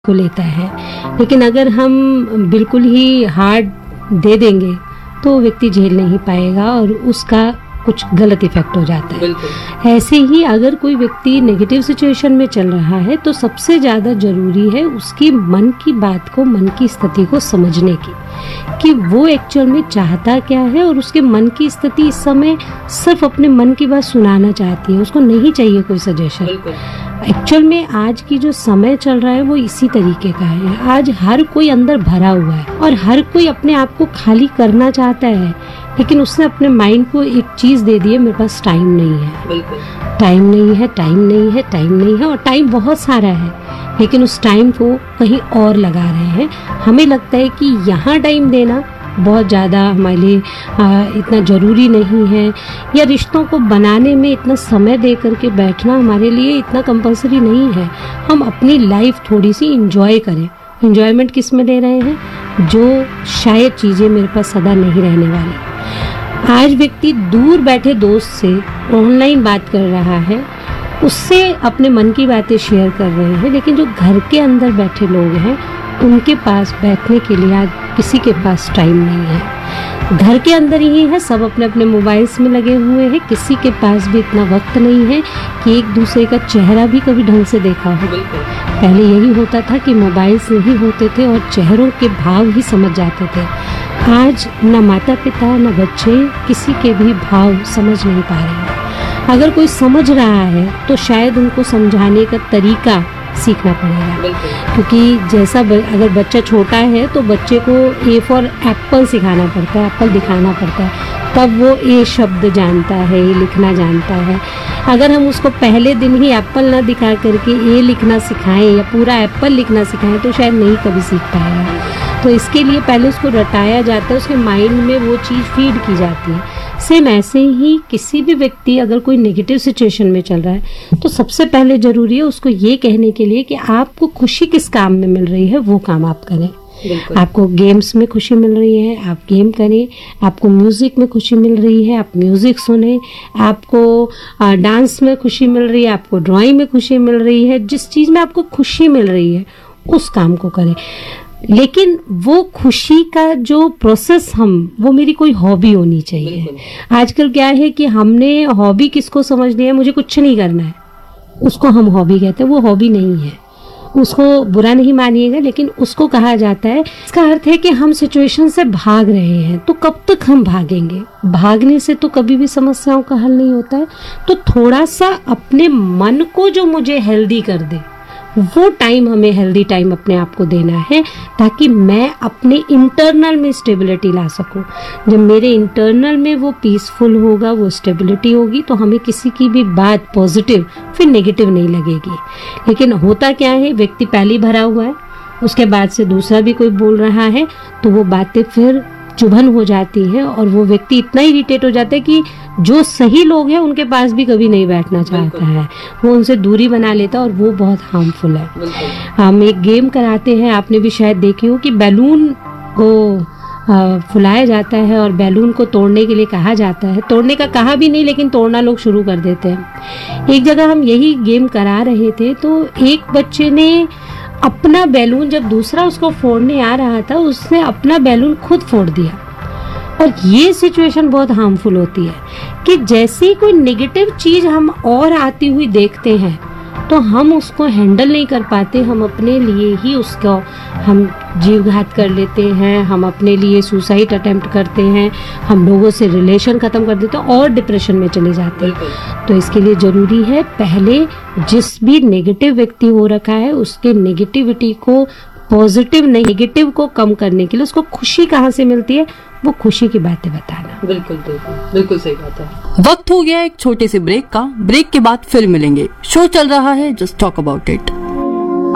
को लेता है, लेकिन अगर हम बिल्कुल ही हार्ड दे देंगे तो व्यक्ति झेल नहीं पाएगा और उसका कुछ गलत इफेक्ट हो जाता है। ऐसे ही अगर कोई व्यक्ति नेगेटिव सिचुएशन में चल रहा है तो सबसे ज़्यादा जरूरी है उसकी मन की बात को, मन की स्थिति को समझने की कि वो एक्चुअल में चाहता क्या है, और उसके मन की स्थिति इस समय सिर्फ अपने मन की बात सुनाना चाहती है, उसको नहीं चाहिए कोई सजेशन। एक्चुअल में आज की जो समय चल रहा है वो इसी तरीके का है। आज हर कोई अंदर भरा हुआ है और हर कोई अपने आप को खाली करना चाहता है, लेकिन उसने अपने माइंड को एक चीज दे दी है, मेरे पास टाइम नहीं है, टाइम नहीं है, टाइम नहीं है, टाइम नहीं है, और टाइम बहुत सारा है लेकिन उस टाइम को कहीं और लगा रहे हैं। हमें लगता है कि यहाँ टाइम देना बहुत ज़्यादा हमारे लिए इतना ज़रूरी नहीं है, या रिश्तों को बनाने में इतना समय दे करके बैठना हमारे लिए इतना कंपलसरी नहीं है। हम अपनी लाइफ थोड़ी सी इंजॉय करें। इंजॉयमेंट किस में ले रहे हैं? जो शायद चीज़ें मेरे पास सदा नहीं रहने वाली। आज व्यक्ति दूर बैठे दोस्त से ऑनलाइन बात कर रहा है, उससे अपने मन की बातें शेयर कर रहे हैं, लेकिन जो घर के अंदर बैठे लोग हैं उनके पास बैठने के लिए आज किसी के पास टाइम नहीं है। घर के अंदर ही है, सब अपने अपने मोबाइल्स में लगे हुए हैं, किसी के पास भी इतना वक्त नहीं है कि एक दूसरे का चेहरा भी कभी ढंग से देखा हो। पहले यही होता था कि मोबाइल्स नहीं होते थे और चेहरों के भाव ही समझ जाते थे। आज न माता पिता न बच्चे किसी के भी भाव समझ नहीं पा रहे हैं। अगर कोई समझ रहा है तो शायद उनको समझाने का तरीका सीखना पड़ेगा, क्योंकि जैसा अगर बच्चा छोटा है तो बच्चे को ए फॉर एप्पल सिखाना पड़ता है, एप्पल दिखाना पड़ता है, तब वो ए शब्द जानता है, ए लिखना जानता है। अगर हम उसको पहले दिन ही एप्पल ना दिखा करके ए लिखना सिखाएं या पूरा एप्पल लिखना सिखाएं तो शायद नहीं कभी सीख पाएगा। तो इसके लिए पहले उसको रटाया जाता है, उसके माइंड में वो चीज़ फीड की जाती है। सेम ऐसे ही किसी भी व्यक्ति अगर कोई नेगेटिव सिचुएशन में चल रहा है तो सबसे पहले जरूरी है उसको ये कहने के लिए कि आपको खुशी किस काम में मिल रही है वो काम आप करें। आपको गेम्स में खुशी मिल रही है, आप गेम करें। आपको म्यूजिक में खुशी मिल रही है, आप म्यूजिक सुने। आपको डांस में खुशी मिल रही है, आपको ड्राइंग में खुशी मिल रही है। जिस चीज में आपको खुशी मिल रही है उस काम को करें, लेकिन वो खुशी का जो प्रोसेस वो मेरी कोई हॉबी होनी चाहिए। आजकल क्या है कि हमने हॉबी किसको समझ लिया है, मुझे कुछ नहीं करना है, उसको हम हॉबी कहते हैं। वो हॉबी नहीं है, उसको बुरा नहीं मानिएगा, लेकिन उसको कहा जाता है, इसका अर्थ है कि हम सिचुएशन से भाग रहे हैं। तो कब तक हम भागेंगे? भागने से तो कभी भी समस्याओं का हल नहीं होता है। तो थोड़ा सा अपने मन को जो मुझे हेल्दी कर दे वो टाइम, हमें हेल्दी टाइम अपने आप को देना है, ताकि मैं अपने इंटरनल में स्टेबिलिटी ला सकूं। जब मेरे इंटरनल में वो पीसफुल होगा, वो स्टेबिलिटी होगी, तो हमें किसी की भी बात पॉजिटिव फिर नेगेटिव नहीं लगेगी। लेकिन होता क्या है, व्यक्ति पहले भरा हुआ है, उसके बाद से दूसरा भी कोई बोल रहा है तो वो बातें फिर चुभन हो जाती है और वो व्यक्ति इतना इरिटेट हो जाता है कि जो सही लोग हैं उनके पास भी कभी नहीं बैठना चाहता है, वो उनसे दूरी बना लेता है और वो बहुत हार्मफुल है। हम एक गेम कराते हैं, आपने भी शायद देखी हो, कि बैलून को फुलाया जाता है और बैलून को तोड़ने के लिए कहा जाता है। तोड़ने का कहा भी नहीं, लेकिन तोड़ना लोग शुरू कर देते हैं। एक जगह हम यही गेम करा रहे थे तो एक बच्चे ने अपना बैलून, जब दूसरा उसको फोड़ने आ रहा था, उसने अपना बैलून खुद फोड़ दिया। और ये सिचुएशन बहुत हार्मफुल होती है कि जैसे ही कोई नेगेटिव चीज हम और आती हुई देखते हैं तो हम उसको हैंडल नहीं कर पाते, हम अपने लिए ही उसको हम जीवघात कर लेते हैं, हम अपने लिए सुसाइड अटेम्प्ट करते हैं, हम लोगों से रिलेशन खत्म कर देते हैं और डिप्रेशन में चले जाते हैं। तो इसके लिए जरूरी है पहले जिस भी नेगेटिव व्यक्ति हो रखा है उसके नेगेटिविटी को, पॉजिटिव नेगेटिव को कम करने के लिए उसको खुशी कहाँ से मिलती है वो खुशी की बातें बताना। बिल्कुल सही बात है। वक्त हो गया एक छोटे से ब्रेक का। ब्रेक के बाद फिर मिलेंगे। शो चल रहा है जस्ट टॉक अबाउट इट।